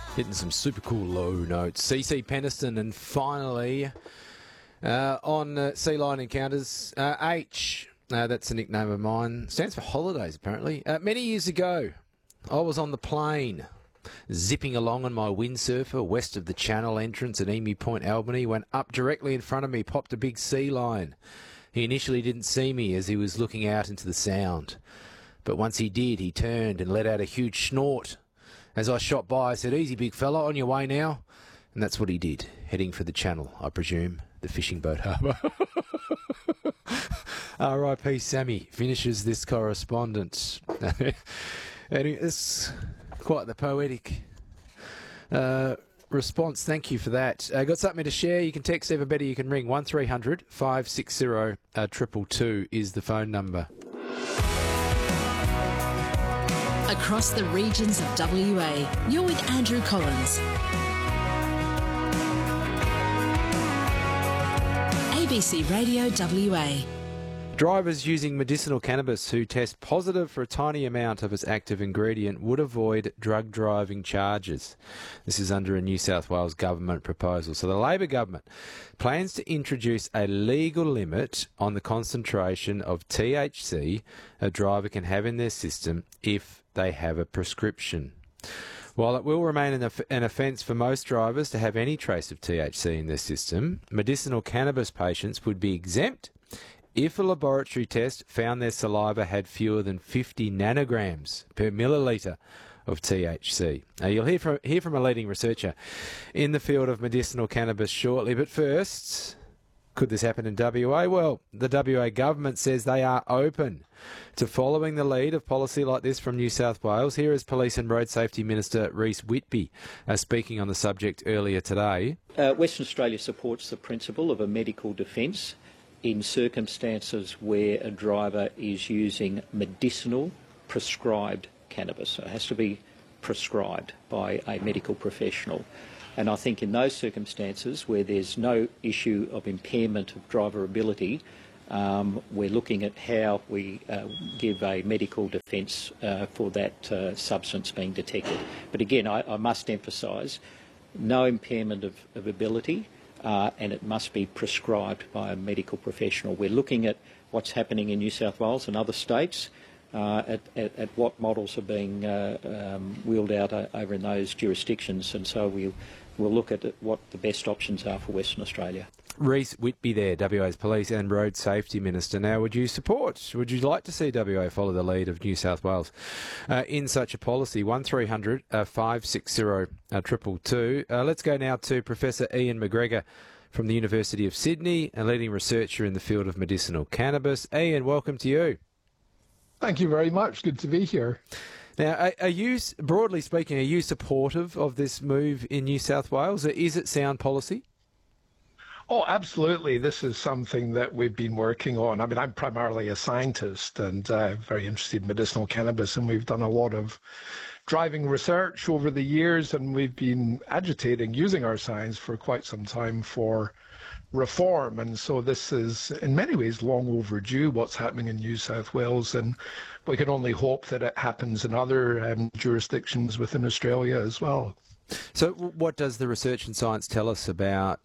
Hitting some super cool low notes. CC Peniston, and finally on Sea Lion Encounters, H, that's a nickname of mine, stands for holidays apparently. Many years ago, I was on the plane, zipping along on my windsurfer west of the Channel entrance at Emu Point, Albany, when up directly in front of me popped a big sea lion. He initially didn't see me as he was looking out into the Sound, but once he did, he turned and let out a huge snort. As I shot by, I said, "Easy, big fella, on your way now." And that's what he did, heading for the Channel, I presume, the fishing boat harbour. R.I.P. Sammy finishes this correspondence. And it's quite the poetic response. Thank you for that. Got something to share? You can text, even better, you can ring. 1300 560 222 is the phone number. Across the regions of WA, you're with Andrew Collins. ABC Radio WA. Drivers using medicinal cannabis who test positive for a tiny amount of its active ingredient would avoid drug driving charges. This is under a New South Wales government proposal. So the Labor government plans to introduce a legal limit on the concentration of THC a driver can have in their system if they have a prescription. While it will remain an offence for most drivers to have any trace of THC in their system, medicinal cannabis patients would be exempt if a laboratory test found their saliva had fewer than 50 nanograms per millilitre of THC. Now, you'll hear from a leading researcher in the field of medicinal cannabis shortly, but first, could this happen in WA? Well, the WA government says they are open to following the lead of policy like this from New South Wales. Here is Police and Road Safety Minister Rhys Whitby speaking on the subject earlier today. Western Australia supports the principle of a medical defence in circumstances where a driver is using medicinal prescribed cannabis. So it has to be prescribed by a medical professional. And I think in those circumstances where there's no issue of impairment of driver ability, we're looking at how we give a medical defence for that substance being detected. But again, I must emphasise, no impairment of ability, and it must be prescribed by a medical professional. We're looking at what's happening in New South Wales and other states, at what models are being wheeled out over in those jurisdictions, and so we'll look at what the best options are for Western Australia. Rhys Whitby there, WA's Police and Road Safety Minister. Now, would you like to see WA follow the lead of New South Wales in such a policy? 1300 560 222. Let's go now to Professor Ian McGregor from the University of Sydney, a leading researcher in the field of medicinal cannabis. Ian, welcome to you. Thank you very much. Good to be here. Now, broadly speaking, are you supportive of this move in New South Wales? Is it sound policy? Oh, absolutely. This is something that we've been working on. I mean, I'm primarily a scientist and very interested in medicinal cannabis, and we've done a lot of driving research over the years, and we've been agitating, using our science for quite some time for reform. And so this is in many ways long overdue, what's happening in New South Wales, and we can only hope that it happens in other jurisdictions within Australia as well. So what does the research and science tell us about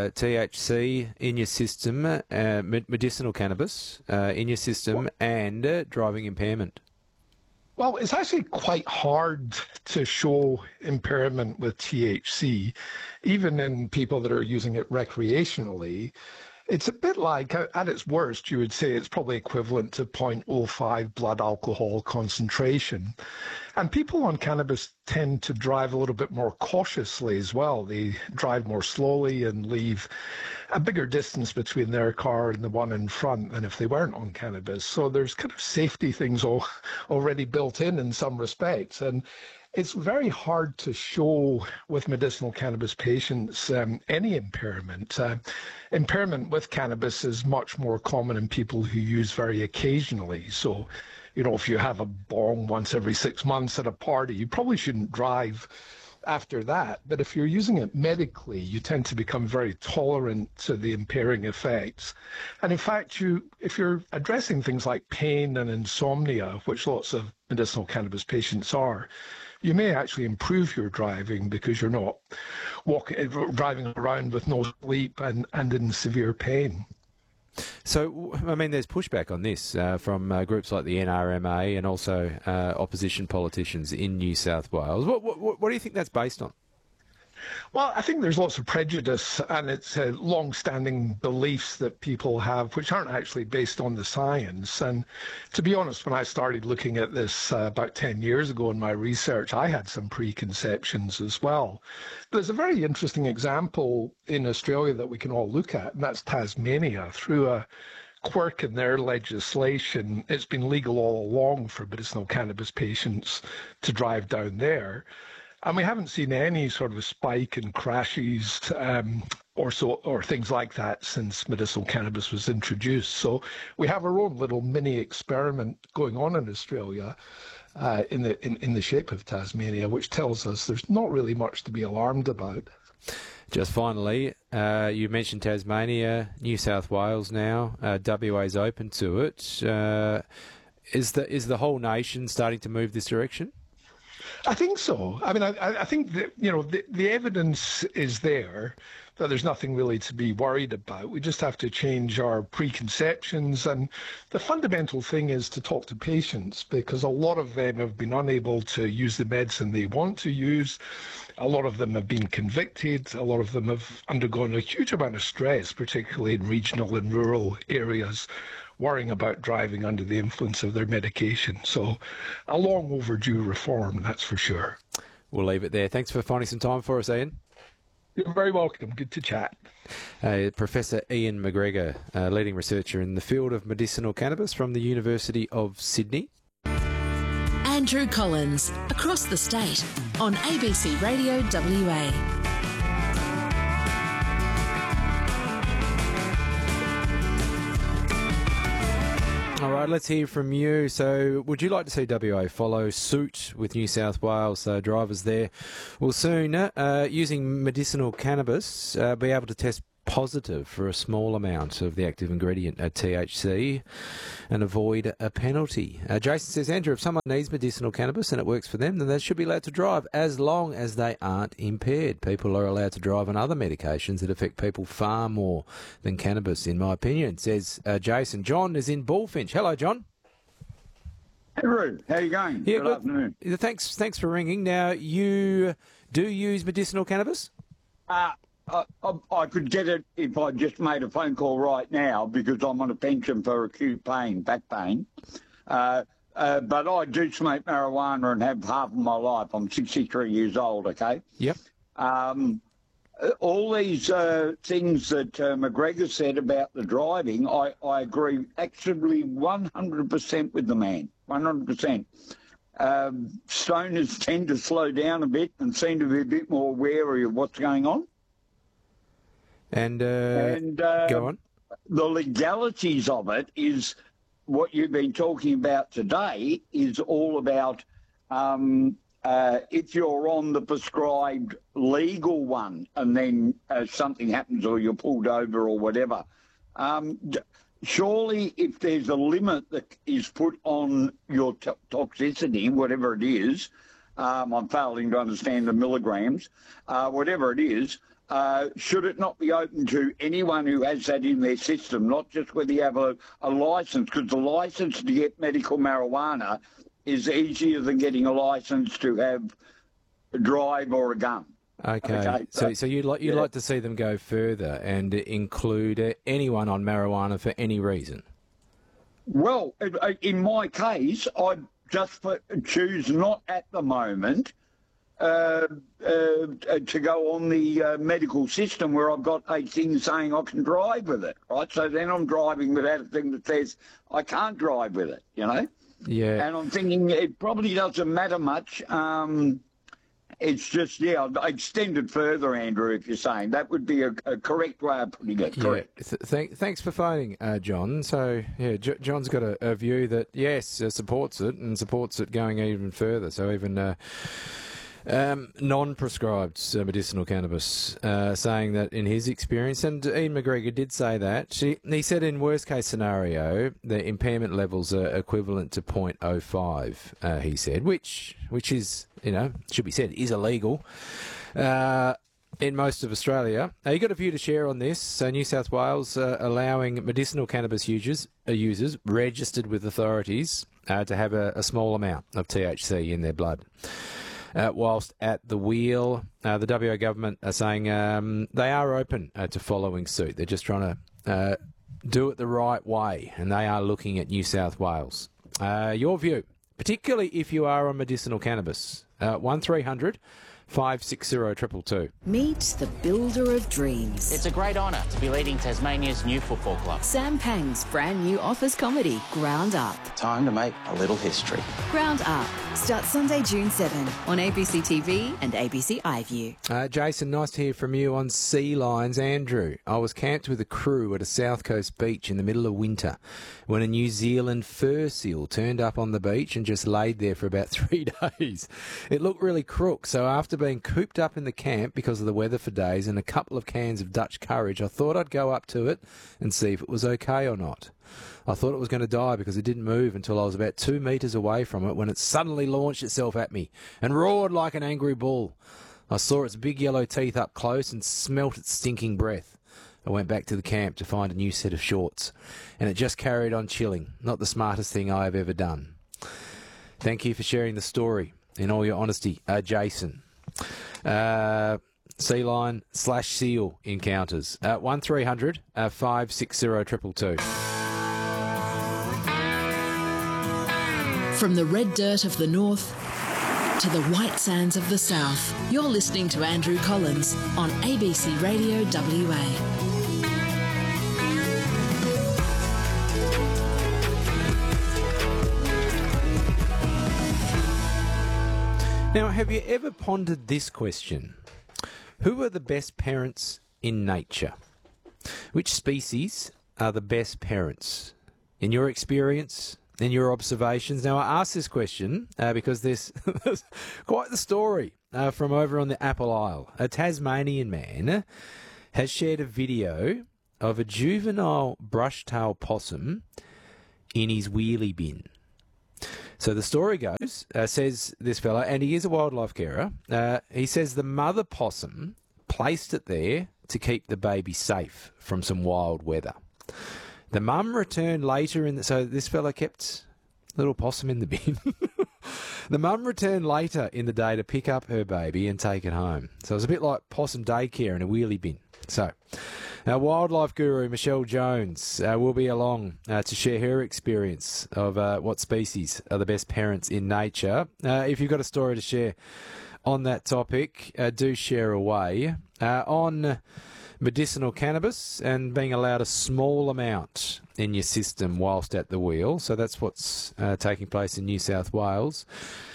THC in your system, medicinal cannabis in your system, and driving impairment? Well, it's actually quite hard to show impairment with THC, even in people that are using it recreationally. It's a bit like, at its worst, you would say it's probably equivalent to 0.05 blood alcohol concentration. And people on cannabis tend to drive a little bit more cautiously as well. They drive more slowly and leave a bigger distance between their car and the one in front than if they weren't on cannabis. So there's kind of safety things already built in some respects. And it's very hard to show with medicinal cannabis patients any impairment. Impairment with cannabis is much more common in people who use very occasionally. So, you know, if you have a bong once every 6 months at a party, you probably shouldn't drive after that. But if you're using it medically, you tend to become very tolerant to the impairing effects. And in fact, if you're addressing things like pain and insomnia, which lots of medicinal cannabis patients are, you may actually improve your driving because you're not driving around with no sleep and in severe pain. So, I mean, there's pushback on this from groups like the NRMA and also opposition politicians in New South Wales. What do you think that's based on? Well, I think there's lots of prejudice, and it's long-standing beliefs that people have, which aren't actually based on the science. And to be honest, when I started looking at this about 10 years ago in my research, I had some preconceptions as well. There's a very interesting example in Australia that we can all look at, and that's Tasmania. Through a quirk in their legislation, it's been legal all along for medicinal cannabis patients to drive down there. And we haven't seen any sort of spike in crashes or things like that since medicinal cannabis was introduced. So we have our own little mini experiment going on in Australia in the shape of Tasmania, which tells us there's not really much to be alarmed about. Just finally, you mentioned Tasmania, New South Wales now. WA's open to it. Is the whole nation starting to move this direction? I think so. I mean, I think that, the evidence is there that there's nothing really to be worried about. We just have to change our preconceptions. And the fundamental thing is to talk to patients, because a lot of them have been unable to use the medicine they want to use. A lot of them have been convicted. A lot of them have undergone a huge amount of stress, particularly in regional and rural areas, worrying about driving under the influence of their medication. So a long overdue reform, that's for sure. We'll leave it there. Thanks for finding some time for us, Ian. You're very welcome. Good to chat. Professor Ian McGregor, leading researcher in the field of medicinal cannabis from the University of Sydney. Andrew Collins, across the state on ABC Radio WA. All right, let's hear from you. So would you like to see WA follow suit with New South Wales? Drivers there will soon, using medicinal cannabis, be able to test positive for a small amount of the active ingredient, THC, and avoid a penalty. Jason says, Andrew, if someone needs medicinal cannabis and it works for them, then they should be allowed to drive as long as they aren't impaired. People are allowed to drive on other medications that affect people far more than cannabis, in my opinion, says Jason. John is in Bullfinch. Hello, John. Andrew, how are you going? Yeah, good afternoon. Thanks for ringing. Now, you do use medicinal cannabis? I could get it if I just made a phone call right now, because I'm on a pension for acute pain, back pain. But I do smoke marijuana and have half of my life. I'm 63 years old, okay? Yep. All these things that McGregor said about the driving, I agree actually 100% with the man, 100%. Stoners tend to slow down a bit and seem to be a bit more wary of what's going on. And go on. The legalities of it is what you've been talking about today, is all about if you're on the prescribed legal one and then something happens or you're pulled over or whatever. Surely if there's a limit that is put on your toxicity, whatever it is, I'm failing to understand the milligrams, whatever it is, should it not be open to anyone who has that in their system, not just whether you have a licence? Because the licence to get medical marijuana is easier than getting a licence to have a drive or a gun. Okay. So you'd like to see them go further and include anyone on marijuana for any reason? Well, in my case, I just choose not at the moment to go on the medical system where I've got a thing saying I can drive with it, right? So then I'm driving without a thing that says I can't drive with it, you know? Yeah. And I'm thinking it probably doesn't matter much. It's just, I'd extend it further, Andrew, if you're saying. That would be a correct way of putting it. Correct. Yeah. Thanks for phoning, John. So, John's got a view that, yes, supports it and supports it going even further. So even Non-prescribed medicinal cannabis, saying that in his experience, and Ian McGregor did say that, he said in worst-case scenario, the impairment levels are equivalent to 0.05, he said, which is, should be said, is illegal in most of Australia. Now, you got a view to share on this. So New South Wales allowing medicinal cannabis users registered with authorities to have a small amount of THC in their blood. Whilst at the wheel, the WA government are saying they are open to following suit. They're just trying to do it the right way, and they are looking at New South Wales. Your view, particularly if you are on medicinal cannabis, 1300 560 222. Meet the builder of dreams. It's a great honour to be leading Tasmania's new football club. Sam Pang's brand new office comedy, Ground Up. Time to make a little history. Ground Up starts Sunday, June 7 on ABC TV and ABC iView. Jason, nice to hear from you on Sea Lions. Andrew, I was camped with a crew at a South Coast beach in the middle of winter when a New Zealand fur seal turned up on the beach and just laid there for about 3 days. It looked really crook, so after being cooped up in the camp because of the weather for days and a couple of cans of Dutch courage, I thought I'd go up to it and see if it was okay or not. I thought it was going to die because it didn't move until I was about 2 metres away from it when it suddenly launched itself at me and roared like an angry bull. I saw its big yellow teeth up close and smelt its stinking breath. I went back to the camp to find a new set of shorts, and it just carried on chilling. Not the smartest thing I have ever done. Thank you for sharing the story in all your honesty, Jason. Sea lion / seal encounters. 1300 560 222. From the red dirt of the north to the white sands of the south, you're listening to Andrew Collins on ABC Radio WA. Now, have you ever pondered this question? Who are the best parents in nature? Which species are the best parents? In your experience, in your observations? Now, I ask this question because there's quite the story from over on the Apple Isle. A Tasmanian man has shared a video of a juvenile brush-tail possum in his wheelie bin. So the story goes, says this fella, and he is a wildlife carer, he says the mother possum placed it there to keep the baby safe from some wild weather. The mum returned later so this fella kept little possum in the bin. The mum returned later in the day to pick up her baby and take it home. So it was a bit like possum daycare in a wheelie bin. So our wildlife guru, Michelle Jones, will be along to share her experience of what species are the best parents in nature. If you've got a story to share on that topic, do share away. On medicinal cannabis and being allowed a small amount in your system whilst at the wheel. So that's what's taking place in New South Wales.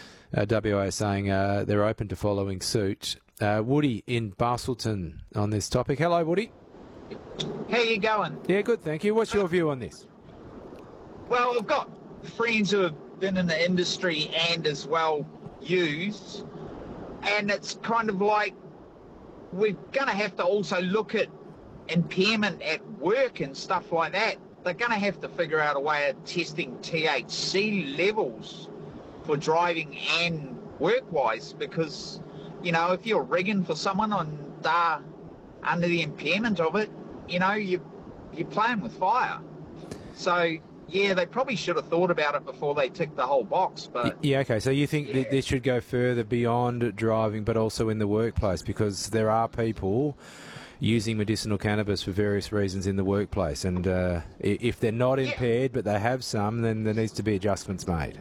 WA is saying they're open to following suit. Woody in Bustleton on this topic. Hello, Woody. How you going? Yeah, good, thank you. What's your view on this? Well, I've got friends who have been in the industry and as well used, and it's kind of like we're going to have to also look at impairment at work and stuff like that. They're going to have to figure out a way of testing THC levels for driving and work-wise, because, you know, if you're rigging for someone and they're under the impairment of it, you know, you're playing with fire. So, yeah, they probably should have thought about it before they ticked the whole box. But yeah, okay. So you think that this should go further beyond driving, but also in the workplace, because there are people using medicinal cannabis for various reasons in the workplace, and if they're not impaired but they have some, then there needs to be adjustments made.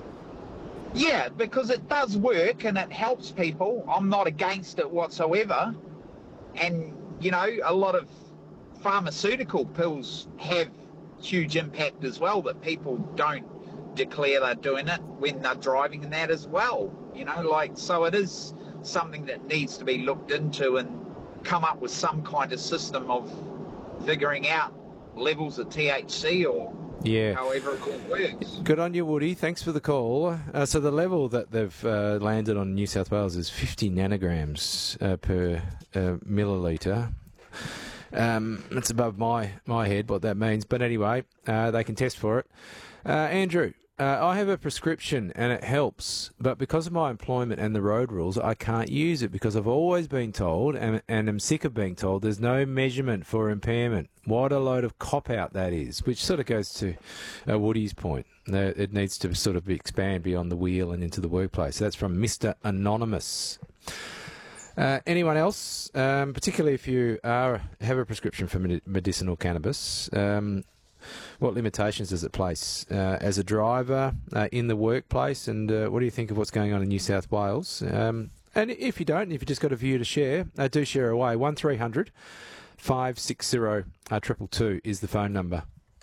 Yeah, because it does work and it helps people. I'm not against it whatsoever. And, you know, a lot of pharmaceutical pills have huge impact as well, that people don't declare they're doing it when they're driving and that as well. You know, like, so it is something that needs to be looked into and come up with some kind of system of figuring out levels of THC or Yeah. however it works. Good on you, Woody. Thanks for the call. So the level that they've landed on New South Wales is 50 nanograms per millilitre. That's above my head, what that means. But anyway, they can test for it. Andrew, I have a prescription and it helps, but because of my employment and the road rules, I can't use it because I've always been told, and I'm sick of being told, there's no measurement for impairment. What a load of cop-out that is, which sort of goes to Woody's point. It needs to sort of expand beyond the wheel and into the workplace. That's from Mr. Anonymous. Anyone else, particularly if you have a prescription for medicinal cannabis, what limitations does it place as a driver in the workplace, and what do you think of what's going on in New South Wales? And if you don't, if you've just got a view to share, do share away. 1300 560 222 is the phone number.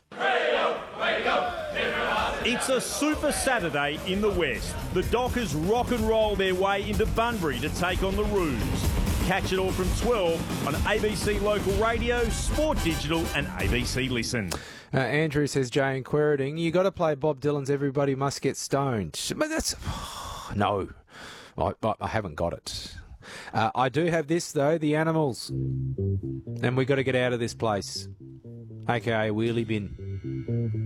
It's a Super Saturday in the West. The Dockers rock and roll their way into Bunbury to take on the Roos. Catch it all from 12 on ABC Local Radio, Sport Digital and ABC Listen. Andrew says, Jay and Queriting, you got to play Bob Dylan's Everybody Must Get Stoned. But that's... no, I haven't got it. I do have this, though, The Animals. And we got to get out of this place. AKA Wheelie Bin.